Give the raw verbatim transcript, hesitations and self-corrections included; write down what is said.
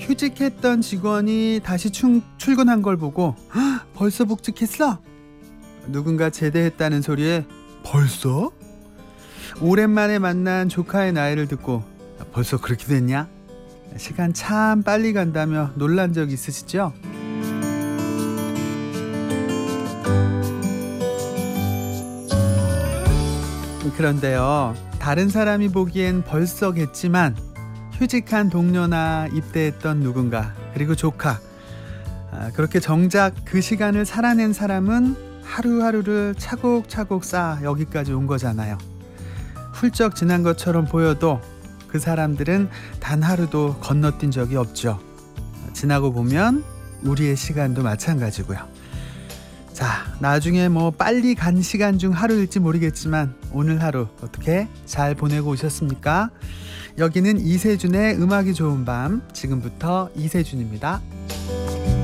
휴직했던 직원이 다시 충, 출근한 걸 보고 "헉, 벌써 복직했어?" 누군가 제대했다는 소리에 "벌써?" 오랜만에 만난 조카의 나이를 듣고 "벌써 그렇게 됐냐?" 시간 참 빨리 간다며 놀란 적 있으시죠? 그런데요, 다른 사람이 보기엔 벌써겠지만 휴직한 동료나 입대했던 누군가, 그리고 조카, 아, 그렇게 정작 그 시간을 살아낸 사람은 하루하루를 차곡차곡 쌓아 여기까지 온 거잖아요. 훌쩍 지난 것처럼 보여도 그 사람들은 단 하루도 건너뛴 적이 없죠. 지나고 보면 우리의 시간도 마찬가지고요. 자, 나중에 뭐 빨리 간 시간 중 하루일지 모르겠지만 오늘 하루 어떻게 잘 보내고 오셨습니까? 여기는 이세준의 음악이 좋은 밤, 지금부터 이세준입니다.